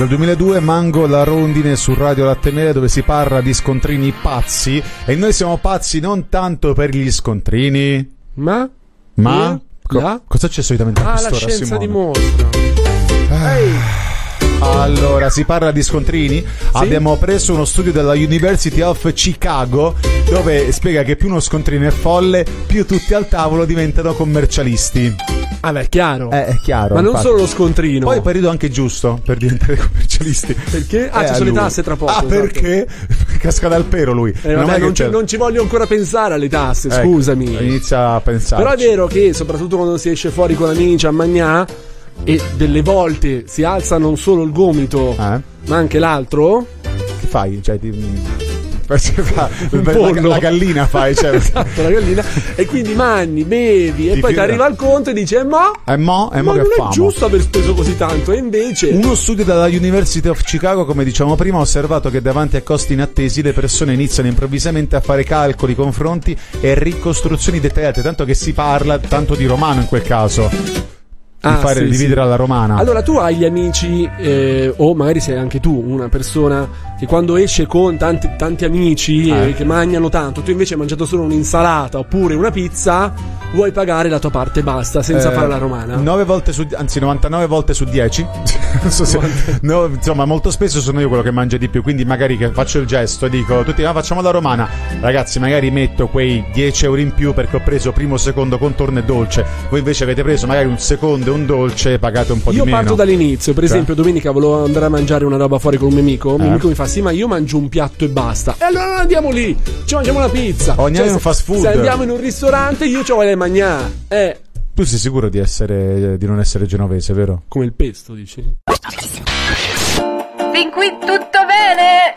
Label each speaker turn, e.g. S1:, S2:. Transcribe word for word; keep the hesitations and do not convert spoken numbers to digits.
S1: Dal duemiladue Mango la rondine su Radio Latte Mele, dove si parla di scontrini pazzi, e noi siamo pazzi non tanto per gli scontrini,
S2: ma
S1: ma
S2: co- la?
S1: cosa c'è solitamente a
S2: ah,
S1: quest'ora,
S2: la scienza
S1: Simone?
S2: dimostra.
S1: Ah.
S2: Ehi.
S1: Allora, si parla di scontrini. Sì? Abbiamo preso uno studio della University of Chicago, dove spiega che più uno scontrino è folle, più tutti al tavolo diventano commercialialisti.
S2: Ah, beh, è chiaro.
S1: Eh, è chiaro.
S2: Ma non
S1: infatti.
S2: solo lo scontrino.
S1: Poi periodo anche giusto per diventare commercialisti.
S2: Perché? Ah,
S1: eh,
S2: ci sono le tasse tra poco.
S1: Ah,
S2: esatto.
S1: Perché? Casca dal pero lui.
S2: Eh, vabbè, non, ci, non ci voglio ancora pensare alle tasse,
S1: ecco,
S2: scusami.
S1: Inizia a pensare.
S2: Però è vero che, soprattutto quando si esce fuori con amici a magnà, e delle volte si alza non solo il gomito, eh? ma anche l'altro.
S1: Che fai? Cioè, ti... Fa,
S2: un
S1: la,
S2: pollo.
S1: La gallina fai, cioè.
S2: Esatto, la gallina. E quindi mangi, bevi e ti poi ti arriva il conto e dici: eh, ma,
S1: eh, mo, eh,
S2: ma
S1: mo
S2: non
S1: che
S2: è
S1: famo?
S2: giusto aver speso così tanto. E invece
S1: uno studio dalla University of Chicago, come diciamo prima, ha osservato che davanti a costi inattesi le persone iniziano improvvisamente a fare calcoli, confronti e ricostruzioni dettagliate, tanto che si parla tanto di romano in quel caso. Di
S2: ah,
S1: fare
S2: sì,
S1: dividere
S2: sì.
S1: alla romana.
S2: Allora tu hai gli amici eh, o magari sei anche tu una persona che quando esce con tanti, tanti amici eh. Eh, che mangiano tanto, tu invece hai mangiato solo un'insalata oppure una pizza, vuoi pagare la tua parte e basta senza
S1: eh,
S2: fare la romana.
S1: nove volte su anzi novantanove volte su dieci. Non so se, no, insomma molto spesso sono io quello che mangia di più, quindi magari che faccio il gesto e dico tutti ah, facciamo la romana, ragazzi magari metto quei dieci euro in più perché ho preso primo, secondo, contorno e dolce, voi invece avete preso magari un secondo un dolce, pagate un po'
S2: io
S1: di meno.
S2: Io parto dall'inizio, per
S1: cioè?
S2: esempio domenica volevo andare a mangiare una roba fuori con un mio amico, il
S1: eh.
S2: mio amico mi fa sì ma io mangio un piatto e basta, e allora non andiamo lì, ci mangiamo una pizza,
S1: o andiamo
S2: cioè,
S1: in fast food,
S2: se andiamo in un ristorante io ci voglio mangiare. Eh.
S1: Tu sei sicuro di essere di non essere genovese, vero?
S2: Come il pesto, dici?
S3: Fin qui tutto bene?